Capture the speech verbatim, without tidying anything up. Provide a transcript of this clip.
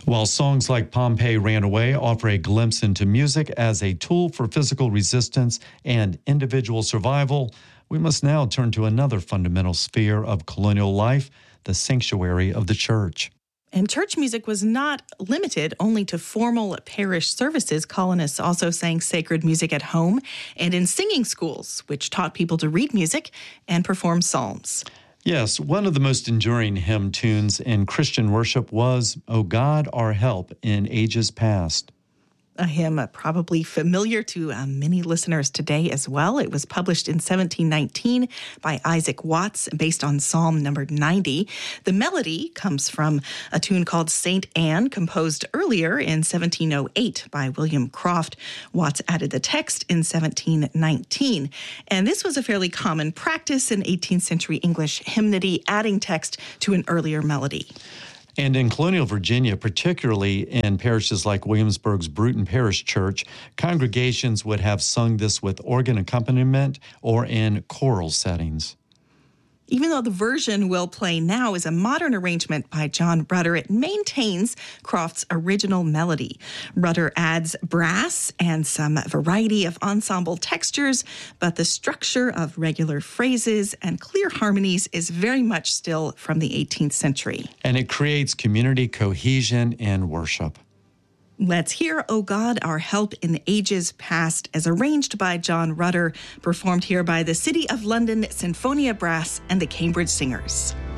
While songs like Pompeii Ran Away offer a glimpse into music as a tool for physical resistance and individual survival, we must now turn to another fundamental sphere of colonial life, the sanctuary of the church. And church music was not limited only to formal parish services. Colonists also sang sacred music at home and in singing schools, which taught people to read music and perform psalms. Yes, one of the most enduring hymn tunes in Christian worship was, "O God, Our Help in Ages Past." A hymn probably familiar to uh, many listeners today as well. It was published in seventeen nineteen by Isaac Watts, based on Psalm number ninety. The melody comes from a tune called Saint Anne, composed earlier in seventeen oh eight by William Croft. Watts added the text in seventeen nineteen. And this was a fairly common practice in eighteenth century English hymnody, adding text to an earlier melody. And in colonial Virginia, particularly in parishes like Williamsburg's Bruton Parish Church, congregations would have sung this with organ accompaniment or in choral settings. Even though the version we'll play now is a modern arrangement by John Rutter, it maintains Croft's original melody. Rutter adds brass and some variety of ensemble textures, but the structure of regular phrases and clear harmonies is very much still from the eighteenth century. And it creates community cohesion in worship. Let's hear O God, Our Help in Ages Past, as arranged by John Rutter, performed here by the City of London Sinfonia Brass and the Cambridge Singers.